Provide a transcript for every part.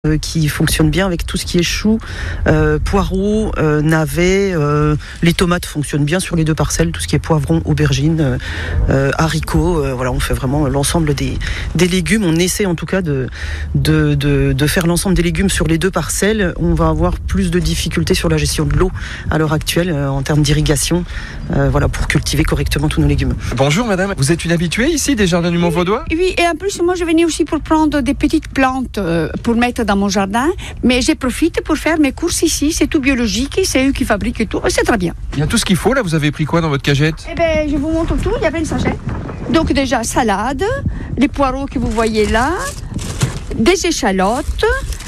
qui fonctionne bien avec tout ce qui est choux, poireaux, navets. Les tomates fonctionnent bien sur les 2 parcelles, tout ce qui est poivrons, aubergines, haricots. Voilà, on fait vraiment l'ensemble des légumes. On essaie en tout cas de faire l'ensemble des légumes sur les 2 parcelles. On va avoir plus de difficultés sur la gestion de l'eau à l'heure actuelle en termes d'irrigation, voilà, pour cultiver correctement tous nos légumes. Bonjour madame, vous êtes une habituée ici des Jardins du Mont-Vaudois ? Oui, et en plus moi je venais aussi pour prendre des petites plantes pour mettre dans mon jardin, mais je profite pour faire mes courses ici, c'est tout biologique, c'est eux qui fabriquent tout, c'est très bien. Il y a tout ce qu'il faut là, vous avez pris quoi dans votre cagette ? Eh bien, je vous montre tout, il y a 20 sachets. Donc déjà, salade, les poireaux que vous voyez là, des échalotes,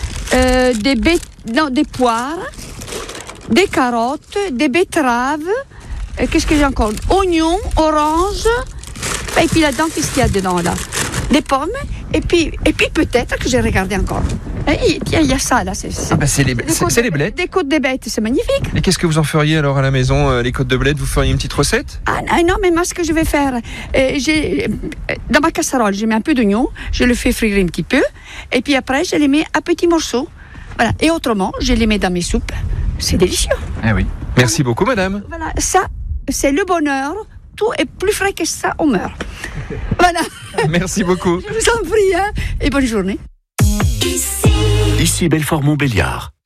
des poires, des carottes, des betteraves, qu'est-ce que j'ai encore ? Oignons, oranges, et puis là-dedans, qu'est-ce qu'il y a dedans là ? Des pommes, et puis peut-être que j'ai regardé encore. Et tiens, il y a ça là. C'est les blettes. Des côtes de bêtes, c'est magnifique. Et qu'est-ce que vous en feriez alors à la maison, les côtes de blettes ? Vous feriez une petite recette ? Ah non, mais moi ce que je vais faire, dans ma casserole, je mets un peu d'oignon, je le fais frire un petit peu, et puis après je les mets à petits morceaux. Voilà. Et autrement, je les mets dans mes soupes. C'est délicieux. Eh oui. Merci beaucoup madame. Voilà, ça, c'est le bonheur. Tout est plus frais que ça, on meurt. Voilà. Merci beaucoup. Je vous en prie, et bonne journée. Ici Belfort-Montbéliard.